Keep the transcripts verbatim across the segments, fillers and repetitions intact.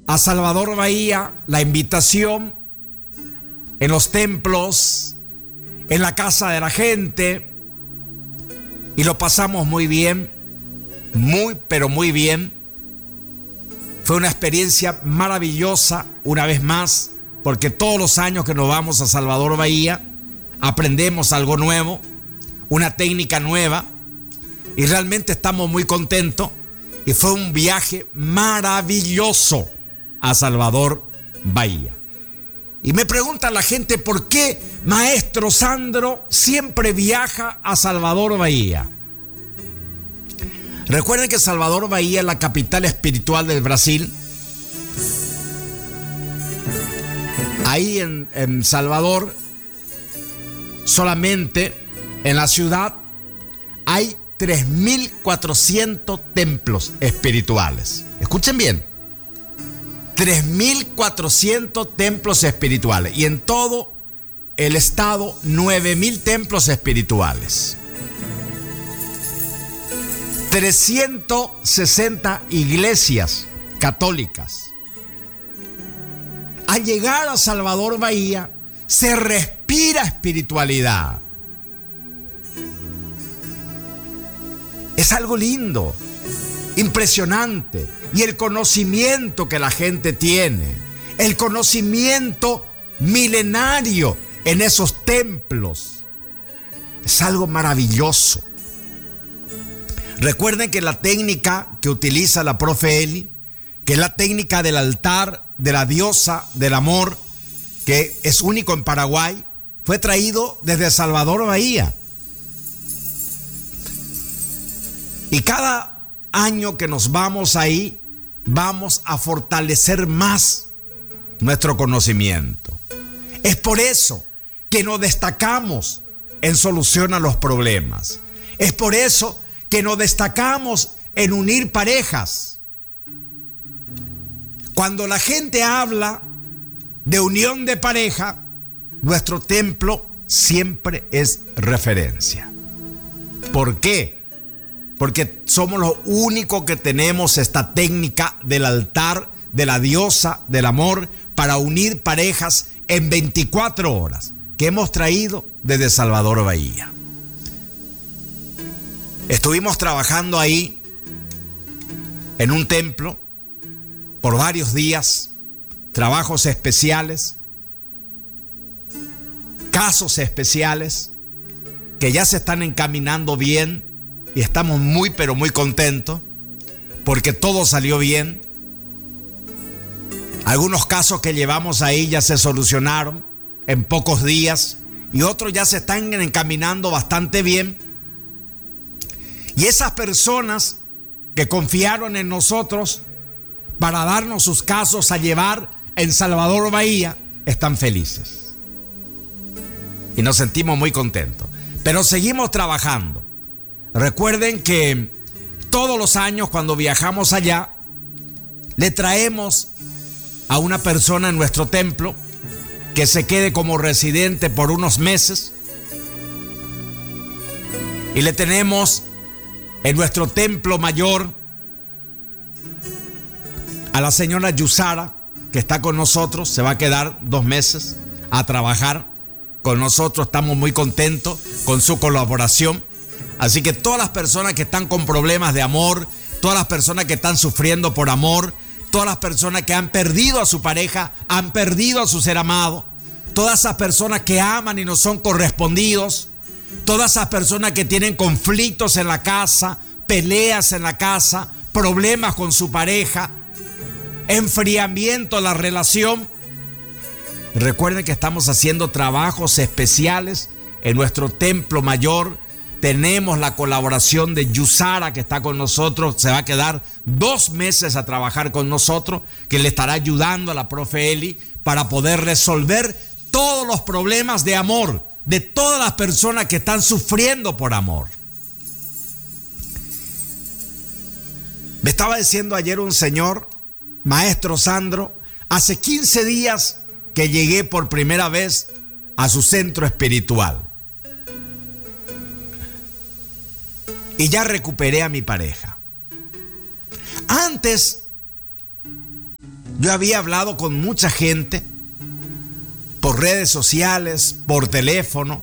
a Salvador Bahía la invitación en los templos, en la casa de la gente, y lo pasamos muy bien, muy pero muy bien. Fue una experiencia maravillosa una vez más, porque todos los años que nos vamos a Salvador Bahía aprendemos algo nuevo, una técnica nueva, y realmente estamos muy contentos. Y fue un viaje maravilloso a Salvador Bahía. Y me pregunta la gente, ¿por qué Maestro Sandro siempre viaja a Salvador Bahía? Recuerden que Salvador Bahía es la capital espiritual del Brasil. Ahí en, en Salvador, solamente en la ciudad, hay tres mil cuatrocientos templos espirituales. Escuchen bien. tres mil cuatrocientos templos espirituales. Y en todo el estado, nueve mil templos espirituales. trescientas sesenta iglesias católicas. Al llegar a Salvador Bahía, se respira espiritualidad. Es algo lindo, impresionante. Y el conocimiento que la gente tiene, el conocimiento milenario en esos templos, es algo maravilloso. Recuerden que la técnica que utiliza la profe Eli, que es la técnica del altar de la diosa del amor, que es único en Paraguay, fue traído desde Salvador Bahía. Y cada año que nos vamos ahí, vamos a fortalecer más nuestro conocimiento. Es por eso que nos destacamos en solución a los problemas. Es por eso que nos destacamos en unir parejas. Cuando la gente habla de unión de pareja, nuestro templo siempre es referencia. ¿Por qué? Porque somos los únicos que tenemos esta técnica del altar de la diosa del amor para unir parejas en veinticuatro horas, que hemos traído desde Salvador Bahía. Estuvimos trabajando ahí en un templo por varios días, trabajos especiales, casos especiales que ya se están encaminando bien. Y estamos muy, pero muy contentos porque todo salió bien. Algunos casos que llevamos ahí ya se solucionaron en pocos días y otros ya se están encaminando bastante bien. Y esas personas que confiaron en nosotros para darnos sus casos a llevar en Salvador Bahía están felices. Y nos sentimos muy contentos. Pero seguimos trabajando. Recuerden que todos los años cuando viajamos allá, le traemos a una persona en nuestro templo que se quede como residente por unos meses. Y le tenemos en nuestro templo mayor a la señora Yusara, que está con nosotros, se va a quedar dos meses a trabajar con nosotros. Estamos muy contentos con su colaboración. Así que todas las personas que están con problemas de amor, todas las personas que están sufriendo por amor, todas las personas que han perdido a su pareja, han perdido a su ser amado, todas esas personas que aman y no son correspondidos, todas esas personas que tienen conflictos en la casa, peleas en la casa, problemas con su pareja, enfriamiento de la relación. Recuerden que estamos haciendo trabajos especiales en nuestro templo mayor. Tenemos la colaboración de Yusara, que está con nosotros, se va a quedar dos meses a trabajar con nosotros, que le estará ayudando a la profe Eli para poder resolver todos los problemas de amor de todas las personas que están sufriendo por amor. Me estaba diciendo ayer un señor, Maestro Sandro, hace quince días que llegué por primera vez a su centro espiritual. Y ya recuperé a mi pareja. Antes Yo había hablado con mucha gente por redes sociales, por teléfono,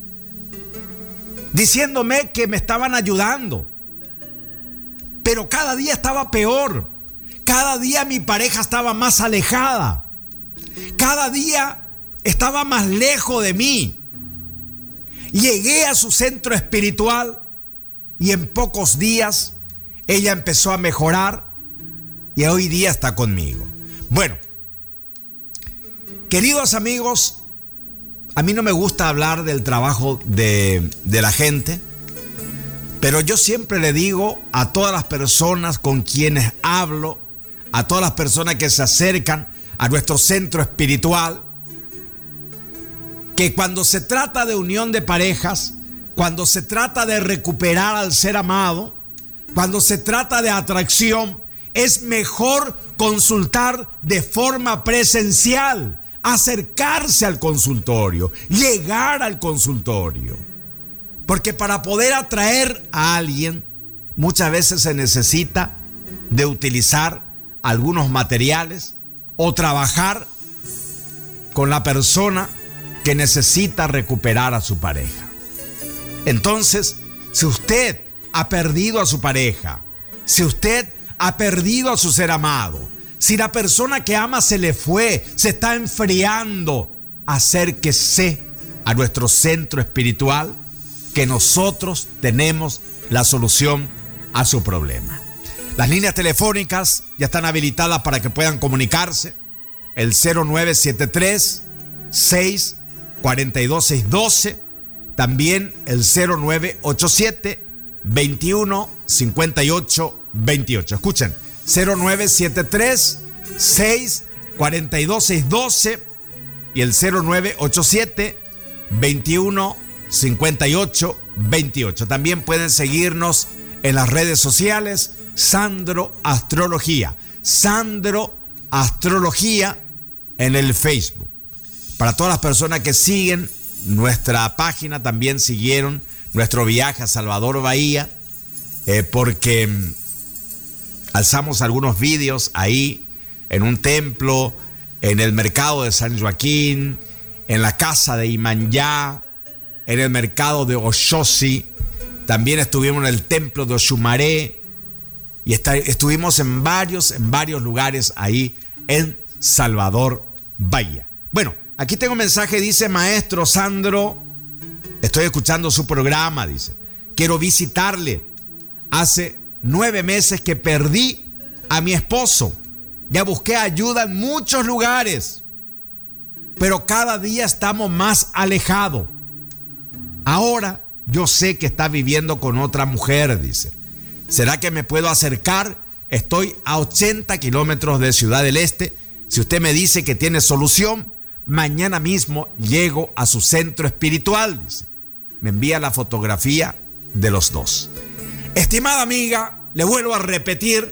diciéndome que me estaban ayudando. Pero cada día estaba peor. Cada día mi pareja estaba más alejada. Cada día estaba más lejos de mí. Llegué a su centro espiritual y en pocos días ella empezó a mejorar y hoy día está conmigo. Bueno, queridos amigos, a mí no me gusta hablar del trabajo de, de la gente, pero yo siempre le digo a todas las personas con quienes hablo, a todas las personas que se acercan a nuestro centro espiritual, que cuando se trata de unión de parejas, cuando se trata de recuperar al ser amado, cuando se trata de atracción, es mejor consultar de forma presencial, acercarse al consultorio, llegar al consultorio. Porque para poder atraer a alguien, muchas veces se necesita de utilizar algunos materiales o trabajar con la persona que necesita recuperar a su pareja. Entonces, si usted ha perdido a su pareja, si usted ha perdido a su ser amado, si la persona que ama se le fue, se está enfriando, acérquese a nuestro centro espiritual, que nosotros tenemos la solución a su problema. Las líneas telefónicas ya están habilitadas para que puedan comunicarse. El cero nueve siete tres, seis cuatro dos, seis uno dos, también el cero nueve ocho siete, veintiuno, cincuenta y ocho, veintiocho. Escuchen, cero nueve siete tres, seis cuatro dos, seis uno dos y el cero nueve ocho siete, veintiuno, cincuenta y ocho, veintiocho. También pueden seguirnos en las redes sociales, Sandro Astrología. Sandro Astrología en el Facebook. Para todas las personas que siguen nuestra página, también siguieron nuestro viaje a Salvador Bahía, eh, porque mm, alzamos algunos vídeos ahí en un templo, en el mercado de San Joaquín, en la casa de Imanyá, en el mercado de Oshosi. También estuvimos en el templo de Oshumaré y está, estuvimos en varios, en varios lugares ahí en Salvador Bahía. Bueno, aquí tengo un mensaje, dice: maestro Sandro, estoy escuchando su programa, dice, quiero visitarle. Hace nueve meses que perdí a mi esposo. Ya busqué ayuda en muchos lugares, pero cada día estamos más alejados. Ahora yo sé que está viviendo con otra mujer, dice. ¿Será que me puedo acercar? Estoy a ochenta kilómetros de Ciudad del Este. Si usted me dice que tiene solución, mañana mismo llego a su centro espiritual, dice. Me envía la fotografía de los dos. Estimada amiga, le vuelvo a repetir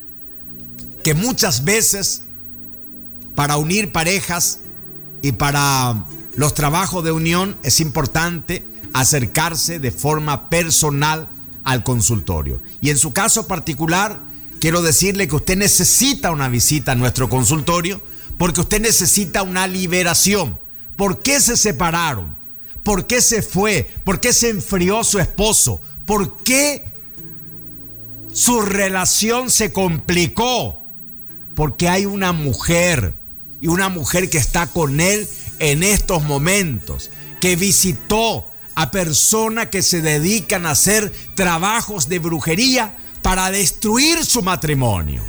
que muchas veces para unir parejas y para los trabajos de unión es importante acercarse de forma personal al consultorio. Y en su caso particular, quiero decirle que usted necesita una visita a nuestro consultorio porque usted necesita una liberación. ¿Por qué se separaron? ¿Por qué se fue? ¿Por qué se enfrió su esposo? ¿Por qué su relación se complicó? Porque hay una mujer, y una mujer que está con él en estos momentos, que visitó a personas que se dedican a hacer trabajos de brujería para destruir su matrimonio.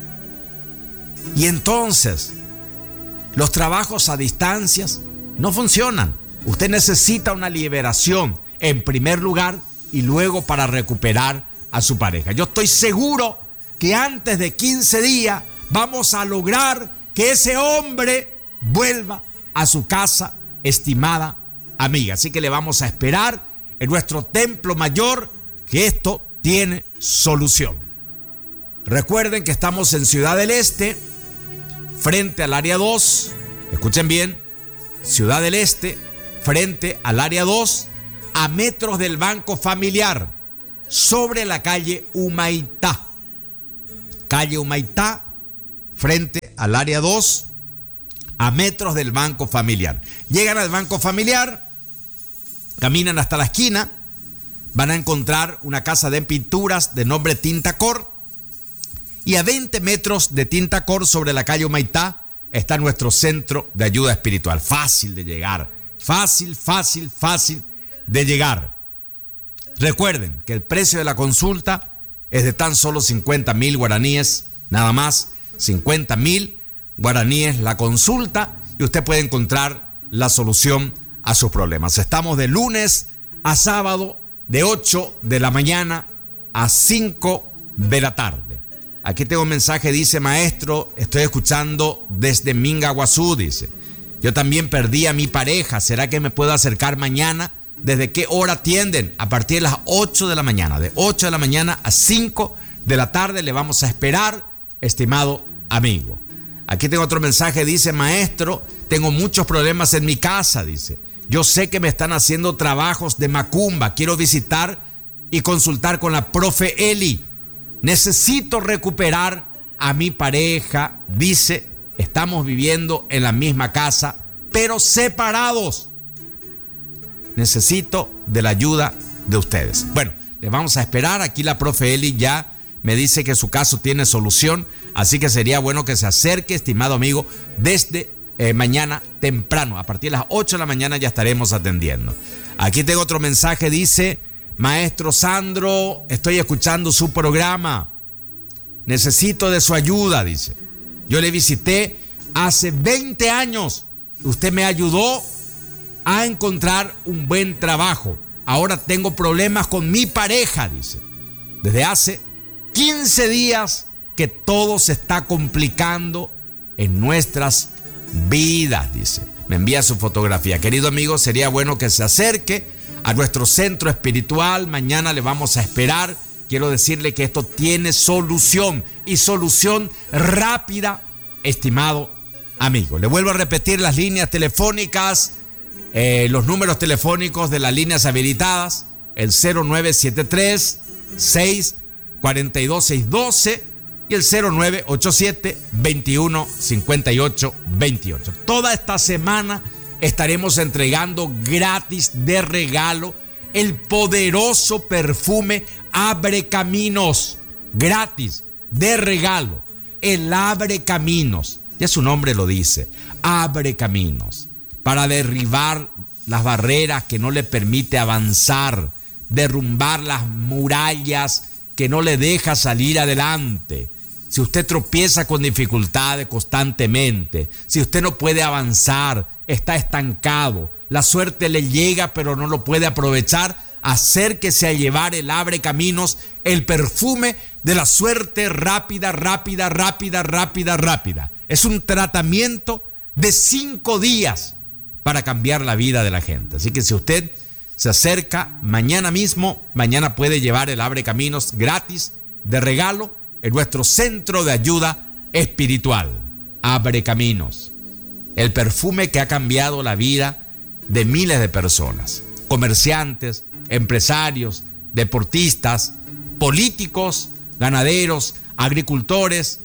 Y entonces, los trabajos a distancias no funcionan. Usted necesita una liberación en primer lugar y luego para recuperar a su pareja. Yo estoy seguro que antes de quince días vamos a lograr que ese hombre vuelva a su casa, estimada amiga. Así que le vamos a esperar en nuestro templo mayor, que esto tiene solución. Recuerden que estamos en Ciudad del Este, frente al área dos. Escuchen bien, Ciudad del Este, frente al área dos, a metros del Banco Familiar, sobre la calle Humaitá. Calle Humaitá, frente al área dos, a metros del Banco Familiar. Llegan al Banco Familiar, caminan hasta la esquina, van a encontrar una casa de pinturas de nombre Tintacor, y a veinte metros de Tintacor, sobre la calle Humaitá, está nuestro centro de ayuda espiritual. Fácil de llegar, fácil, fácil, fácil de llegar. Recuerden que el precio de la consulta es de tan solo cincuenta mil guaraníes, nada más, cincuenta mil guaraníes la consulta, y usted puede encontrar la solución a sus problemas. Estamos de lunes a sábado, de ocho de la mañana a cinco de la tarde. Aquí tengo un mensaje, dice: maestro, estoy escuchando desde Mingaguazú, dice. Yo también perdí a mi pareja, ¿será que me puedo acercar mañana? ¿Desde qué hora atienden? A partir de las ocho de la mañana, de ocho de la mañana a cinco de la tarde le vamos a esperar, estimado amigo. Aquí tengo otro mensaje, dice: maestro, tengo muchos problemas en mi casa, dice. Yo sé que me están haciendo trabajos de macumba, quiero visitar y consultar con la profe Eli. Necesito recuperar a mi pareja, dice. Estamos viviendo en la misma casa, pero separados. Necesito de la ayuda de ustedes. Bueno, les vamos a esperar. Aquí la profe Eli ya me dice que su caso tiene solución, así que sería bueno que se acerque, estimado amigo, desde eh, mañana temprano. A partir de las ocho de la mañana ya estaremos atendiendo. Aquí tengo otro mensaje, dice: maestro Sandro, estoy escuchando su programa. Necesito de su ayuda, dice. Yo le visité hace veinte años. Usted me ayudó a encontrar un buen trabajo. Ahora tengo problemas con mi pareja, dice. Desde hace quince días que todo se está complicando en nuestras vidas, dice. Me envía su fotografía. Querido amigo, sería bueno que se acerque a nuestro centro espiritual. Mañana le vamos a esperar. Quiero decirle que esto tiene solución, y solución rápida, estimado amigo. Le vuelvo a repetir las líneas telefónicas, eh, los números telefónicos de las líneas habilitadas: el cero nueve siete tres, seis cuatro dos, seis uno dos y el cero nueve ocho siete, veintiuno cincuenta y ocho veintiocho. Toda esta semana estaremos entregando gratis de regalo el poderoso perfume Abre Caminos. Gratis de regalo. El Abre Caminos. Ya su nombre lo dice. Abre Caminos. Para derribar las barreras que no le permite avanzar. Derrumbar las murallas que no le deja salir adelante. Si usted tropieza con dificultades constantemente, si usted no puede avanzar, está estancado, la suerte le llega pero no lo puede aprovechar, acérquese a llevar el Abre Caminos, el perfume de la suerte rápida, rápida, rápida, rápida, rápida. Es un tratamiento de cinco días para cambiar la vida de la gente. Así que si usted se acerca mañana mismo, mañana puede llevar el Abre Caminos gratis de regalo en nuestro centro de ayuda espiritual. Abre Caminos, el perfume que ha cambiado la vida de miles de personas, comerciantes, empresarios, deportistas, políticos, ganaderos, agricultores.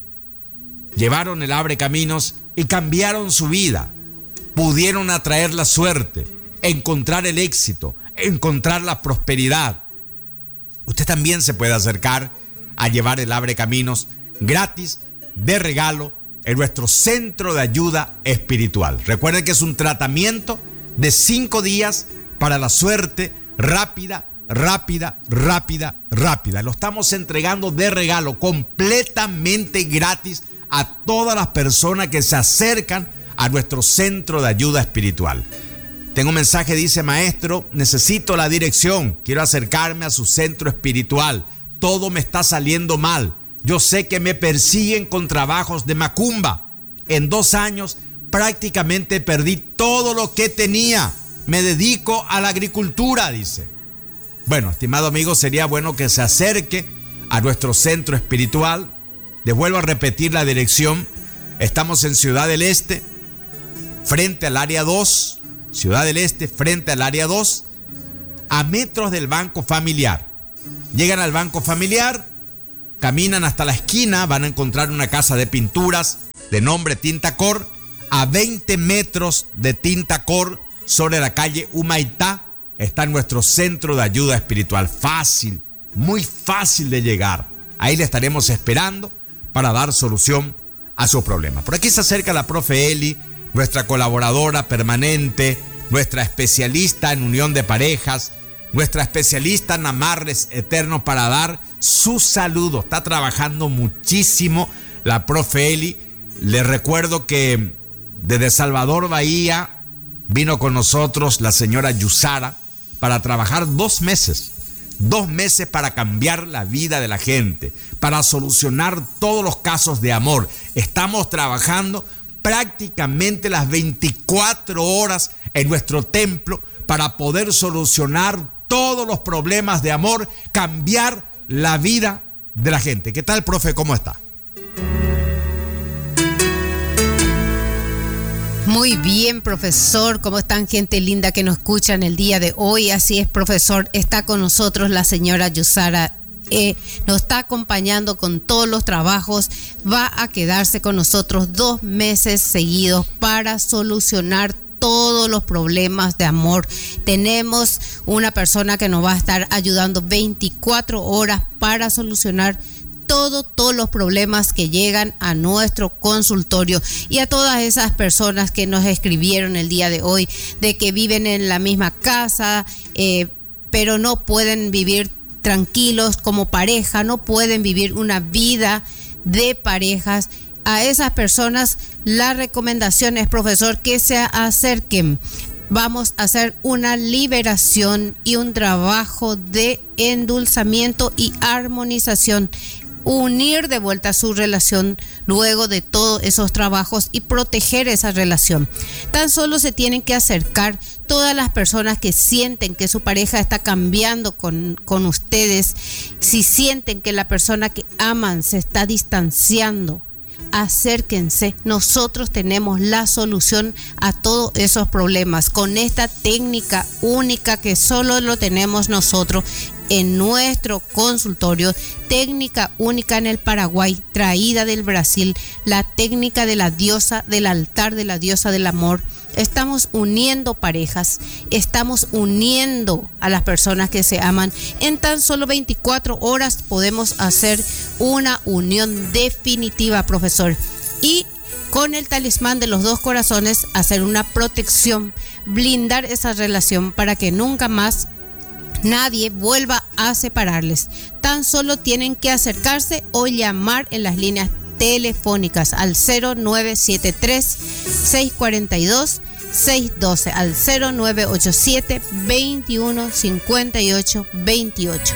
Llevaron el Abre Caminos y cambiaron su vida. Pudieron atraer la suerte, encontrar el éxito, encontrar la prosperidad. Usted también se puede acercar a llevar el Abre Caminos gratis de regalo en nuestro centro de ayuda espiritual. Recuerden que es un tratamiento de cinco días para la suerte rápida, rápida, rápida, rápida. Lo estamos entregando de regalo completamente gratis a todas las personas que se acercan a nuestro centro de ayuda espiritual. Tengo un mensaje, dice: maestro, necesito la dirección, quiero acercarme a su centro espiritual. Todo me está saliendo mal. Yo sé que me persiguen con trabajos de macumba. En dos años prácticamente perdí todo lo que tenía. Me dedico a la agricultura, dice. Bueno, estimado amigo, sería bueno que se acerque a nuestro centro espiritual. Les vuelvo a repetir la dirección. Estamos en Ciudad del Este, frente al área dos. Ciudad del Este, frente al área dos, a metros del Banco Familiar. Llegan al Banco Familiar, caminan hasta la esquina, van a encontrar una casa de pinturas de nombre Tintacor, a veinte metros de Tintacor, sobre la calle Humaitá, está nuestro centro de ayuda espiritual. Fácil, muy fácil de llegar. Ahí le estaremos esperando para dar solución a sus problemas. Por aquí se acerca la profe Eli, nuestra colaboradora permanente, nuestra especialista en unión de parejas, nuestra especialista en amarres eternos, para dar su saludo. Está trabajando muchísimo la profe Eli. Les recuerdo que desde Salvador Bahía vino con nosotros la señora Yusara para trabajar dos meses. Dos meses para cambiar la vida de la gente, para solucionar todos los casos de amor. Estamos trabajando prácticamente las veinticuatro horas en nuestro templo para poder solucionar todos los problemas de amor, cambiar la vida de la gente. ¿Qué tal, profe? ¿Cómo está? Muy bien, profesor. ¿Cómo están, gente linda que nos escucha en el día de hoy? Así es, profesor. Está con nosotros la señora Yusara. Eh, nos está acompañando con todos los trabajos. Va a quedarse con nosotros dos meses seguidos para solucionar todos los problemas de amor. Tenemos una persona que nos va a estar ayudando veinticuatro horas para solucionar Todo, todos los problemas que llegan a nuestro consultorio. Y a todas esas personas que nos escribieron el día de hoy de que viven en la misma casa, eh, pero no pueden vivir tranquilos como pareja, no pueden vivir una vida de parejas. A esas personas la recomendación es, profesor, que se acerquen. Vamos a hacer una liberación y un trabajo de endulzamiento y armonización. Unir de vuelta su relación luego de todos esos trabajos y proteger esa relación. Tan solo se tienen que acercar todas las personas que sienten que su pareja está cambiando con, con ustedes. Si sienten que la persona que aman se está distanciando, acérquense. Nosotros tenemos la solución a todos esos problemas con esta técnica única que solo lo tenemos nosotros en nuestro consultorio. Técnica única en el Paraguay, traída del Brasil, la técnica de la diosa del altar, de la diosa del amor. Estamos uniendo parejas, estamos uniendo a las personas que se aman. En tan solo veinticuatro horas podemos hacer una unión definitiva, profesor. Y con el talismán de los dos corazones, hacer una protección, blindar esa relación para que nunca más nadie vuelva a separarles. Tan solo tienen que acercarse o llamar en las líneas telefónicas al cero nueve siete tres, seis cuatro dos, seis uno dos, al cero nueve ocho siete, veintiuno cincuenta y ocho veintiocho.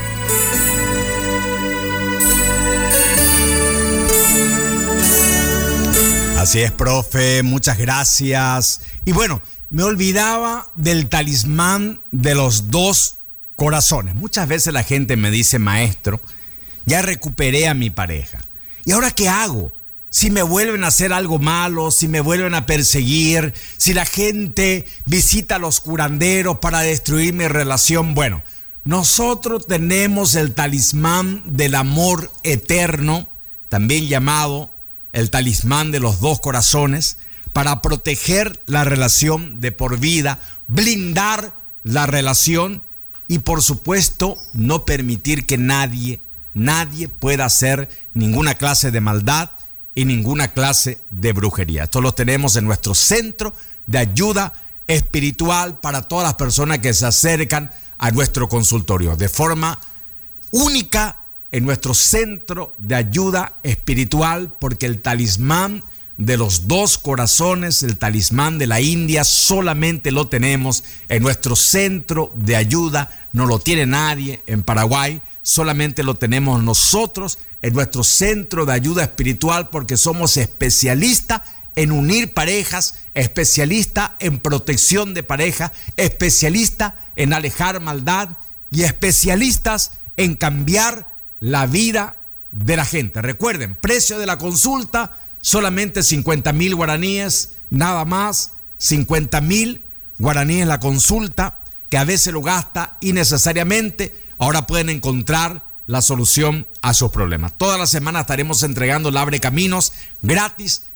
Así es, profe, muchas gracias. Y bueno, me olvidaba del talismán de los dos corazones. Muchas veces la gente me dice, maestro, ya recuperé a mi pareja. ¿Y ahora qué hago? Si me vuelven a hacer algo malo, si me vuelven a perseguir, si la gente visita a los curanderos para destruir mi relación. Bueno, nosotros tenemos el talismán del amor eterno, también llamado el talismán de los dos corazones, para proteger la relación de por vida, blindar la relación y, por supuesto, no permitir que nadie, nadie pueda hacer ninguna clase de maldad y ninguna clase de brujería. Esto lo tenemos en nuestro centro de ayuda espiritual para todas las personas que se acercan a nuestro consultorio. De forma única en nuestro centro de ayuda espiritual, porque el talismán de los dos corazones, el talismán de la India, solamente lo tenemos en nuestro centro de ayuda. No lo tiene nadie en Paraguay, solamente lo tenemos nosotros en nuestro centro de ayuda espiritual, porque somos especialistas en unir parejas, especialistas en protección de pareja, especialistas en alejar maldad y especialistas en cambiar la vida de la gente. Recuerden, precio de la consulta solamente cincuenta mil guaraníes, nada más, cincuenta mil guaraníes la consulta, que a veces lo gasta innecesariamente. Ahora pueden encontrar la solución a sus problemas. Toda la semana estaremos entregando el Abre Caminos gratis,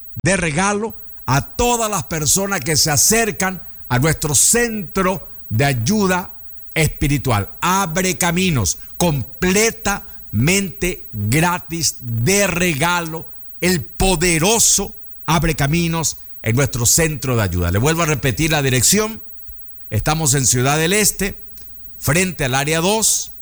de regalo a todas las personas que se acercan a nuestro centro de ayuda espiritual. Abre Caminos, completamente gratis, de regalo, el poderoso Abre Caminos en nuestro centro de ayuda. Le vuelvo a repetir la dirección. Estamos en Ciudad del Este, frente al área dos,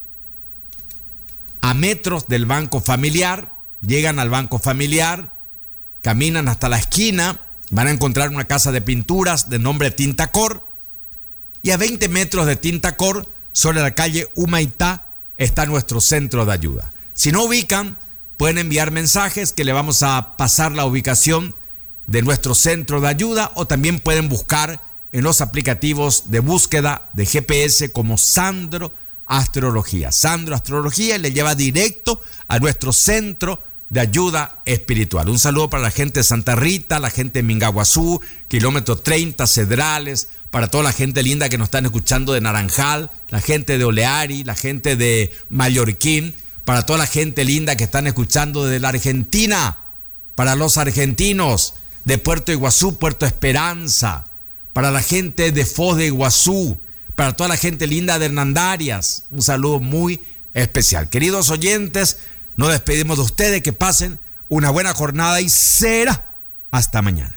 a metros del Banco Familiar. Llegan al Banco Familiar, caminan hasta la esquina, van a encontrar una casa de pinturas de nombre Tintacor, y a veinte metros de Tintacor, sobre la calle Humaitá, está nuestro centro de ayuda. Si no ubican, pueden enviar mensajes que le vamos a pasar la ubicación de nuestro centro de ayuda, o también pueden buscar en los aplicativos de búsqueda de G P S como Sandro Astrología. Sandro Astrología le lleva directo a nuestro centro de ayuda espiritual. Un saludo para la gente de Santa Rita, la gente de Mingaguazú, kilómetro treinta, Cedrales, para toda la gente linda que nos están escuchando de Naranjal, la gente de Oleari, la gente de Mallorquín, para toda la gente linda que están escuchando desde la Argentina, para los argentinos de Puerto Iguazú, Puerto Esperanza, para la gente de Foz de Iguazú, para toda la gente linda de Hernandarias, un saludo muy especial. Queridos oyentes, nos despedimos de ustedes, que pasen una buena jornada y será hasta mañana.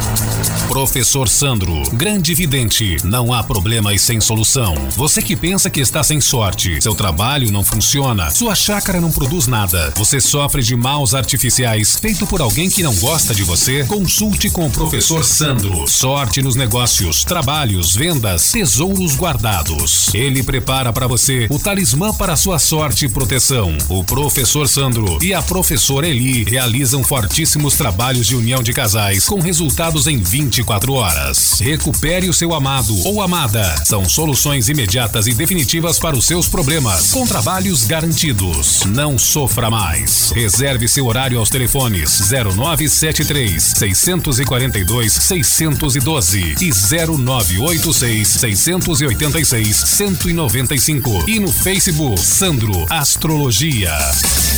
Professor Sandro, grande vidente, não há problemas sem solução. Você que pensa que está sem sorte, seu trabalho não funciona, sua chácara não produz nada, você sofre de maus artificiais feito por alguém que não gosta de você, consulte com o Professor Sandro. Sorte nos negócios, trabalhos, vendas, tesouros guardados. Ele prepara para você o talismã para sua sorte e proteção. O Professor Sandro e a Professora Eli realizam fortíssimos trabalhos de união de casais com resultados em vinte e quatro horas. Recupere o seu amado ou amada. São soluções imediatas e definitivas para os seus problemas, com trabalhos garantidos. Não sofra mais. Reserve seu horário aos telefones zero nove sete três, seis quatro dois, seis um dois e zero nove oito seis, seis oito seis, um nove cinco e no Facebook Sandro Astrologia.